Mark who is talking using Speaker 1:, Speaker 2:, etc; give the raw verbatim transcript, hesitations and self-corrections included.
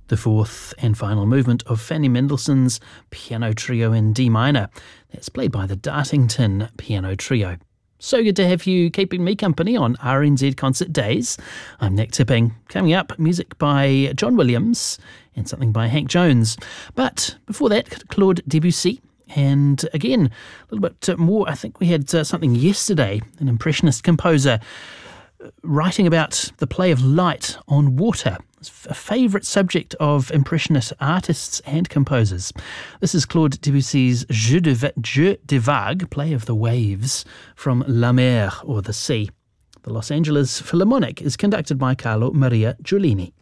Speaker 1: The fourth and final movement of Fanny Mendelssohn's Piano Trio in D minor. That's played by the Dartington Piano Trio. So good to have you keeping me company on R N Z Concert Days. I'm Nick Tipping. Coming up, music by John Williams and something by Hank Jones. But before that, Claude Debussy. And again, a little bit more. I think we had uh, something yesterday, an Impressionist composer writing about the play of light on water. It's a favourite subject of Impressionist artists and composers. This is Claude Debussy's Jeu de, Va- Jeu de Vagues, play of the waves, from La Mer, or the sea. The Los Angeles Philharmonic is conducted by Carlo Maria Giulini.